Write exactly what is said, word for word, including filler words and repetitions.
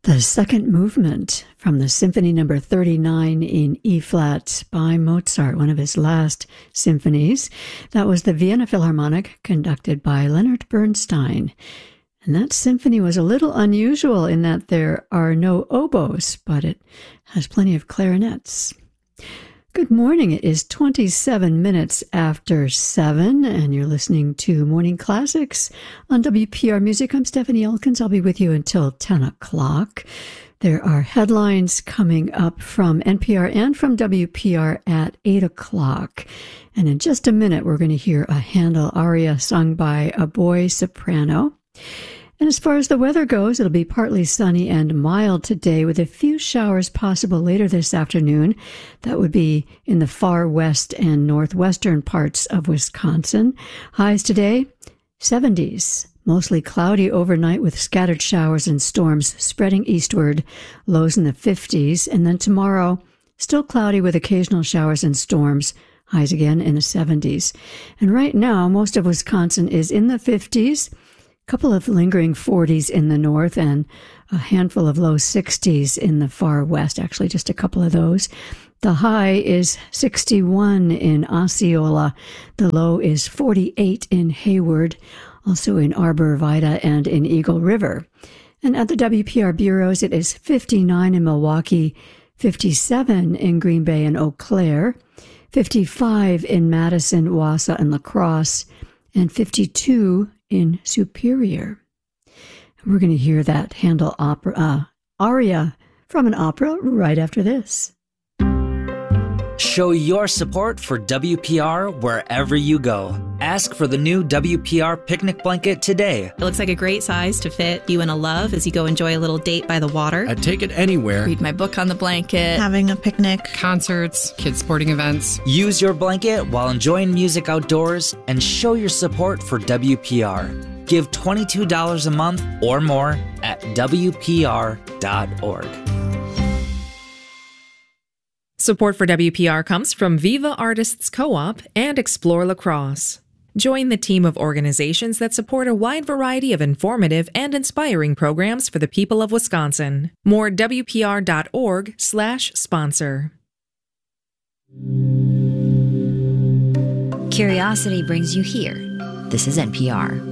The second movement from the Symphony Number thirty-nine in E-flat by Mozart, one of his last symphonies. That was the Vienna Philharmonic, conducted by Leonard Bernstein. And that symphony was a little unusual in that there are no oboes, but it has plenty of clarinets. Good morning. It is twenty-seven minutes after seven, and you're listening to Morning Classics on W P R Music. I'm Stephanie Elkins. I'll be with you until ten o'clock. There are headlines coming up from N P R and from W P R at eight o'clock. And in just a minute, we're going to hear a Handel aria sung by a boy soprano. And as far as the weather goes, it'll be partly sunny and mild today with a few showers possible later this afternoon. That would be in the far west and northwestern parts of Wisconsin. Highs today, seventies. Mostly cloudy overnight with scattered showers and storms spreading eastward. Lows in the fifties. And then tomorrow, still cloudy with occasional showers and storms. Highs again in the seventies. And right now, most of Wisconsin is in the fifties. Couple of lingering forties in the north and a handful of low sixties in the far west, actually just a couple of those. The high is sixty-one in Osceola. The low is forty-eight in Hayward, also in Arbor Vitae and in Eagle River. And at the W P R bureaus, it is fifty-nine in Milwaukee, fifty-seven in Green Bay and Eau Claire, fifty-five in Madison, Wausau, and La Crosse, and fifty-two in Superior. We're going to hear that Handel opera, uh, aria from an opera right after this. Show your support for W P R wherever you go. Ask for the new W P R picnic blanket today. It looks like a great size to fit you and a love as you go enjoy a little date by the water. I'd take it anywhere. Read my book on the blanket. Having a picnic. Concerts, kids sporting events. Use your blanket while enjoying music outdoors and show your support for W P R. Give twenty-two dollars a month or more at W P R dot org. Support for W P R comes from Viva Artists Co-op and Explore La Crosse. Join the team of organizations that support a wide variety of informative and inspiring programs for the people of Wisconsin. More W P R dot org slash sponsor. Curiosity brings you here. This is N P R.